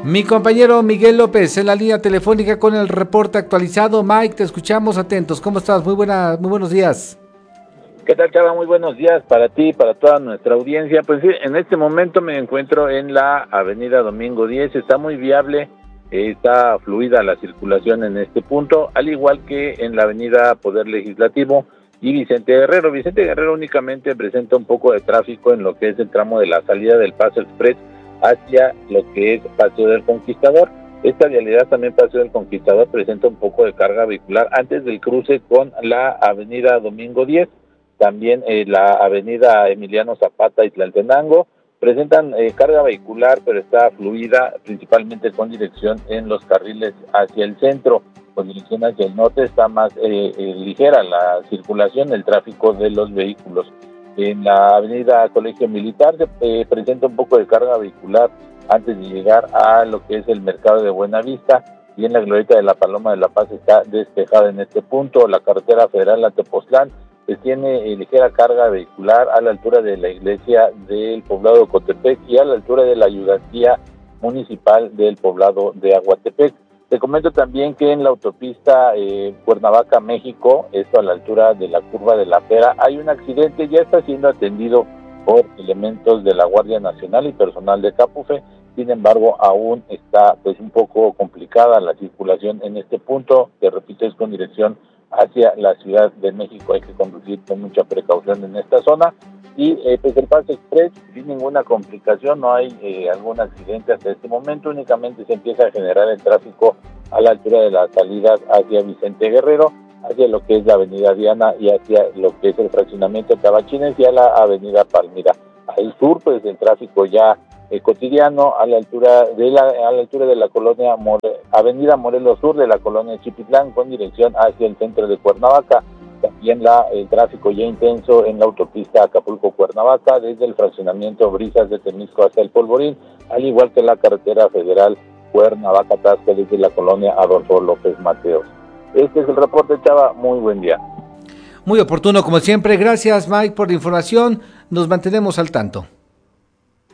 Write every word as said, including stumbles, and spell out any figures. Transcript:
Mi compañero Miguel López en la línea telefónica con el reporte actualizado. Mike, te escuchamos atentos. ¿Cómo estás? Muy buena, muy buenos días. ¿Qué tal, Chava? Muy buenos días para ti y para toda nuestra audiencia. Pues sí, en este momento me encuentro en la avenida Domingo diez. Está muy viable, eh, está fluida la circulación en este punto, al igual que en la avenida Poder Legislativo y Vicente Guerrero. Vicente Guerrero únicamente presenta un poco de tráfico en lo que es el tramo de la salida del Paso Express hacia lo que es Paseo del Conquistador. Esta vialidad también, Paseo del Conquistador, presenta un poco de carga vehicular antes del cruce con la avenida Domingo diez. También eh, la avenida Emiliano Zapata y Tlaltenango presentan eh, carga vehicular, pero está fluida, principalmente con dirección en los carriles hacia el centro. Con dirección hacia el norte está más eh, eh, ligera la circulación, el tráfico de los vehículos. En la avenida Colegio Militar se eh, presenta un poco de carga vehicular antes de llegar a lo que es el mercado de Buenavista, y en la glorieta de la Paloma de la Paz está despejada en este punto. La carretera federal a Tepoztlán pues tiene eh, ligera carga vehicular a la altura de la iglesia del poblado de Cotepec y a la altura de la ayudantía municipal del poblado de Aguatepec. Te comento también que en la autopista eh, Cuernavaca, México, esto a la altura de la curva de la Pera, hay un accidente, ya está siendo atendido por elementos de la Guardia Nacional y personal de Capufe. Sin embargo, aún está pues un poco complicada la circulación en este punto, que repito, es con dirección hacia la Ciudad de México. Hay que conducir con mucha precaución en esta zona. Y eh, pues el Paso Express sin ninguna complicación, no hay eh, algún accidente hasta este momento, únicamente se empieza a generar el tráfico a la altura de las salidas hacia Vicente Guerrero, hacia lo que es la avenida Diana y hacia lo que es el fraccionamiento Tabachines y a la avenida Palmira. Al sur pues el tráfico ya eh, cotidiano a la altura de la a la altura de la colonia More, avenida Morelos Sur de la colonia Chipitlán con dirección hacia el centro de Cuernavaca. También la, el tráfico ya intenso en la autopista Acapulco-Cuernavaca, desde el fraccionamiento Brisas de Temisco hasta el Polvorín, al igual que la carretera federal Cuernavaca-Tasco desde la colonia Adolfo López Mateos. Este es el reporte, Chava. Muy buen día. Muy oportuno, como siempre. Gracias, Mike, por la información. Nos mantenemos al tanto.